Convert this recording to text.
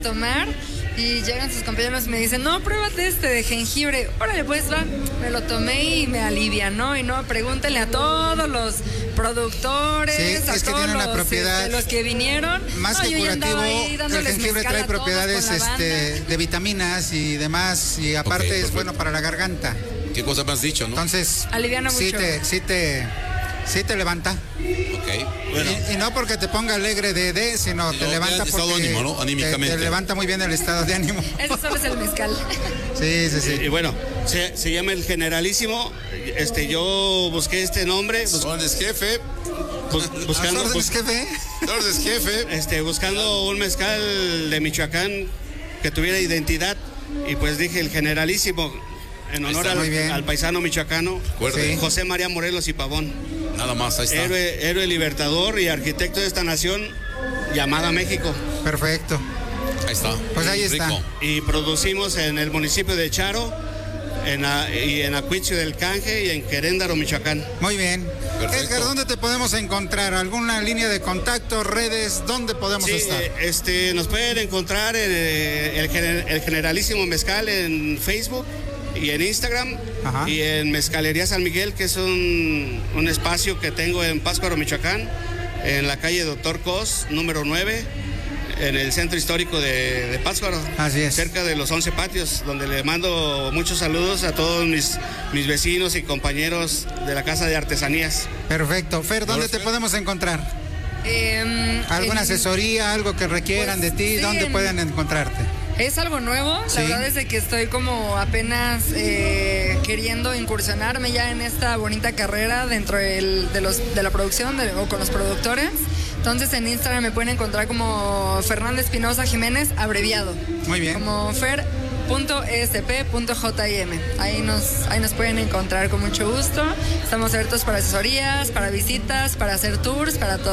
tomar y llegan sus compañeros y me dicen, no, pruébate este de jengibre. Órale, pues va. Me lo tomé y me alivianó. Y no, pregúntenle a todos los productores, sí, a es que todos tiene una propiedad los que vinieron. más no, que curativo. El jengibre trae propiedades de vitaminas y demás, y aparte Okay, es bueno para la garganta. ¿Qué cosa me has dicho, no? Entonces, aliviana mucho. Sí te levanta. Ok. Bueno. Y no porque te ponga alegre sino te levanta estado porque de ánimo, ¿no? Anímicamente. te levanta muy bien el estado de ánimo. Ese solo es el mezcal. Sí. Y bueno, se llama el Generalísimo. Yo busqué este nombre. Órdenes, jefe. Buscando, ¿Órdenes, jefe? Órdenes, jefe. Buscando un mezcal de Michoacán que tuviera identidad. Y pues dije el Generalísimo, en honor al paisano michoacano, Sí. José María Morelos y Pavón. Nada más, ahí está. Héroe libertador y arquitecto de esta nación llamada México. Perfecto. Ahí está. Pues ahí está. Rico. Y producimos en el municipio de Charo, y en Acuitzio del Canje y en Queréndaro, Michoacán. Muy bien. Perfecto. Edgar, ¿dónde te podemos encontrar? ¿Alguna línea de contacto, redes? ¿Dónde podemos estar? Nos pueden encontrar en el Generalísimo Mezcal en Facebook y en Instagram. Ajá. Y en Mezcalería San Miguel, que es un espacio que tengo en Pátzcuaro, Michoacán, en la calle Doctor Cos, número 9, en el centro histórico de Pátzcuaro. Así es. Cerca de los 11 patios, donde le mando muchos saludos a todos mis vecinos y compañeros de la Casa de Artesanías. Perfecto. Fer, ¿dónde te podemos encontrar? ¿Alguna asesoría, algo que requieran de ti? Sí, ¿Dónde pueden encontrarte? Es algo nuevo, Sí. la verdad es de que estoy como apenas queriendo incursionarme ya en esta bonita carrera dentro de la producción o con los productores. Entonces en Instagram me pueden encontrar como Fernanda Espinosa Jiménez, abreviado. Muy bien. Como fer.esp.jim. Ahí nos pueden encontrar con mucho gusto. Estamos abiertos para asesorías, para visitas, para hacer tours, para todo.